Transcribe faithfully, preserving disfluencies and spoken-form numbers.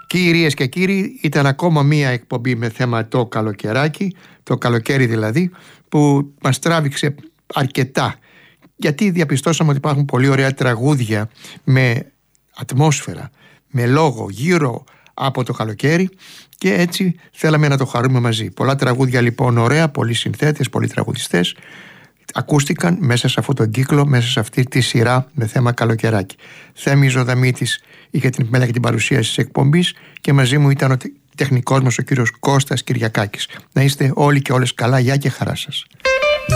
Κυρίες και κύριοι, ήταν ακόμα μία εκπομπή με θέμα το καλοκαιράκι, το καλοκαίρι δηλαδή, που μας τράβηξε αρκετά, γιατί διαπιστώσαμε ότι υπάρχουν πολύ ωραία τραγούδια με ατμόσφαιρα, με λόγο γύρω από το καλοκαίρι, και έτσι θέλαμε να το χαρούμε μαζί. Πολλά τραγούδια λοιπόν ωραία, πολλοί συνθέτες, πολλοί τραγουδιστές ακούστηκαν μέσα σε αυτόν τον κύκλο, μέσα σε αυτή τη σειρά με θέμα καλοκαιράκι. Θέμη Ζωδαμίτης είχε την επιμέλεια και την παρουσίαση της εκπομπής, και μαζί μου ήταν ο τεχνικός μας ο κύριος Κώστας Κυριακάκης. Να είστε όλοι και όλες καλά, γεια και χαρά σας.